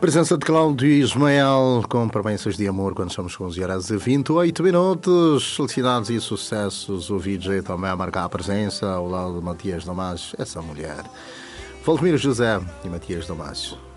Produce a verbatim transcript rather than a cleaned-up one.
Presença de Cláudio Ismael com promessas de amor quando estamos com onze horas e vinte e oito minutos. Felicidades e sucessos. O V J também a marcar a presença ao lado de Matias Damasio, essa mulher. Valdemiro José e Matias Damasio.